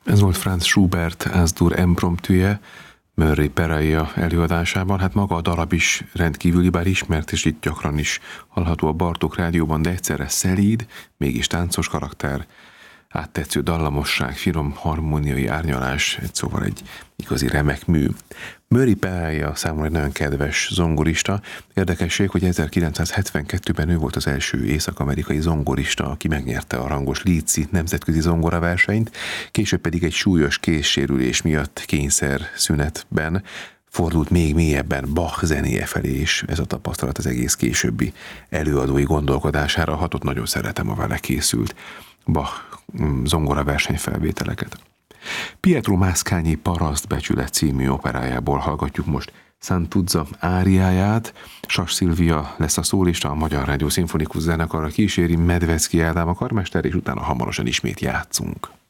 Ez volt Franz Schubert Az-dur Impromptuje Murray Peraia előadásában. Hát maga a darab is rendkívüli, bár ismert, és itt gyakran is hallható a Bartók Rádióban, de egyszerre szelíd, mégis táncos karakter, áttetsző dallamosság, finom harmóniai árnyalás, egy szóval egy igazi remek mű. Murray Peraia számomra egy nagyon kedves zongorista. Érdekesség, hogy 1972-ben ő volt az első észak-amerikai zongorista, aki megnyerte a rangos Leeds-i nemzetközi zongoraversenyt, később pedig egy súlyos kézsérülés miatt kényszer szünetben fordult még mélyebben Bach zenéje felé, és ez a tapasztalat az egész későbbi előadói gondolkodására hatott. Nagyon szeretem a vele készült Bach zongora versenyfelvételeket. Pietro Mascagni Paraszt becsület című operájából hallgatjuk most Santuzza áriáját. Sas Szilvia lesz a szólista, a Magyar Rádió Szimfonikus Zenekarra kíséri Medvecki Ádám a karmester, és utána hamarosan ismét játszunk.